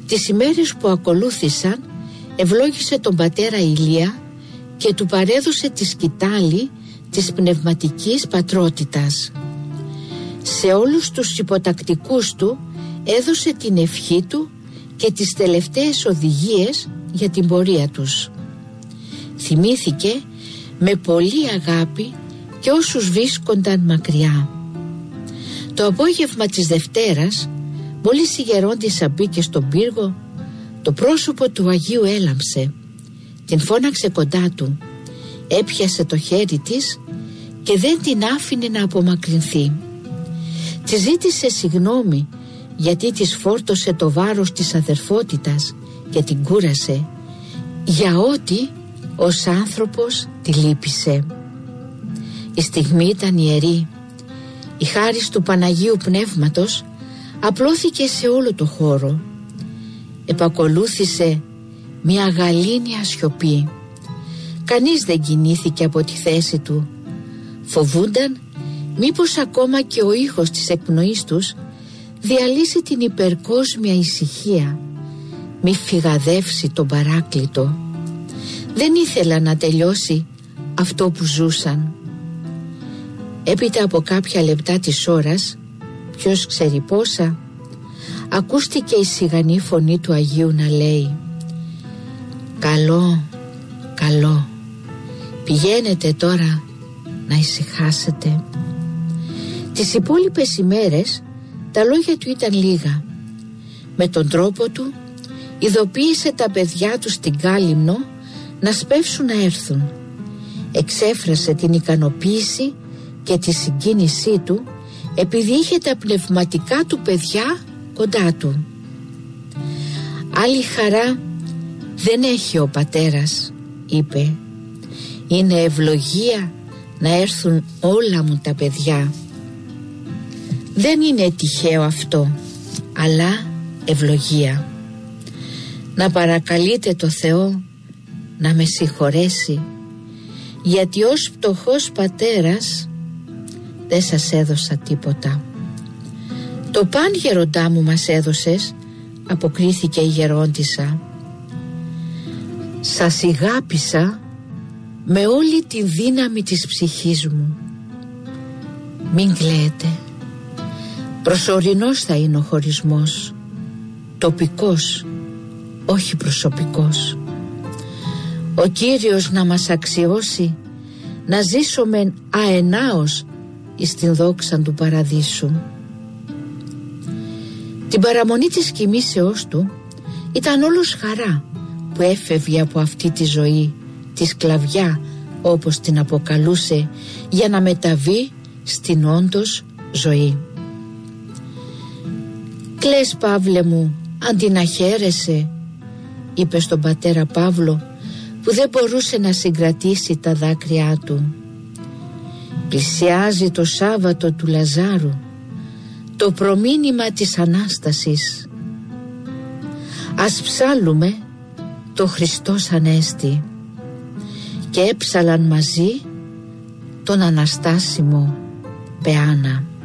Τις ημέρες που ακολούθησαν ευλόγησε τον πατέρα Ηλία και του παρέδωσε τη σκητάλη της πνευματικής πατρότητας. Σε όλους τους υποτακτικούς του έδωσε την ευχή του και τις τελευταίες οδηγίες για την πορεία τους. Θυμήθηκε με πολύ αγάπη και όσους βρίσκονταν μακριά. Το απόγευμα της Δευτέρας, μόλις η γερόντισσα μπήκε στον πύργο, το πρόσωπο του Αγίου έλαμψε. Την φώναξε κοντά του, έπιασε το χέρι της και δεν την άφηνε να απομακρυνθεί. Της ζήτησε συγγνώμη γιατί της φόρτωσε το βάρος της αδερφότητας και την κούρασε, για ό,τι ως άνθρωπος τη λύπησε. Η στιγμή ήταν ιερή. Η χάρις του Παναγίου Πνεύματος απλώθηκε σε όλο το χώρο. Επακολούθησε μια γαλήνια σιωπή. Κανείς δεν κινήθηκε από τη θέση του. Φοβούνταν μήπως ακόμα και ο ήχος της εκπνοής τους διαλύσει την υπερκόσμια ησυχία, μη φυγαδεύσει τον Παράκλητο. Δεν ήθελα να τελειώσει αυτό που ζούσαν. Έπειτα από κάποια λεπτά της ώρας, ποιος ξέρει πόσα, ακούστηκε η σιγανή φωνή του Αγίου να λέει: «Καλό, καλό, πηγαίνετε τώρα να ησυχάσετε». Τις υπόλοιπες ημέρες τα λόγια του ήταν λίγα. Με τον τρόπο του ειδοποίησε τα παιδιά του στην Κάλυμνο να σπεύσουν να έρθουν. Εξέφρασε την ικανοποίηση και τη συγκίνησή του επειδή είχε τα πνευματικά του παιδιά κοντά του. «Άλλη χαρά δεν έχει ο πατέρας», είπε. «Είναι ευλογία να έρθουν όλα μου τα παιδιά. Δεν είναι τυχαίο αυτό, αλλά ευλογία. Να παρακαλείτε το Θεό να με συγχωρέσει, γιατί ως πτωχός πατέρας δεν σας έδωσα τίποτα». «Το παν, γεροντά μου, μας έδωσες», αποκρίθηκε η γερόντισσα. «Σας ηγάπησα με όλη τη δύναμη της ψυχής μου. Μην κλαίετε. Προσωρινός θα είναι ο χωρισμός, τοπικός, όχι προσωπικός. Ο Κύριος να μας αξιώσει να ζήσουμε αενάως εις την δόξα του παραδείσου». Την παραμονή της κοιμήσεώς του ήταν όλος χαρά που έφευγε από αυτή τη ζωή, τη σκλαβιά όπως την αποκαλούσε, για να μεταβεί στην όντως ζωή. «Κλαις, Παύλε μου, αντί να χαίρεσαι», είπε στον πατέρα Παύλο, που δεν μπορούσε να συγκρατήσει τα δάκρυά του. «Πλησιάζει το Σάββατο του Λαζάρου, το προμήνυμα της Ανάστασης. Ας ψάλουμε το Χριστός Ανέστη». Και έψαλαν μαζί τον αναστάσιμο Πεάνα.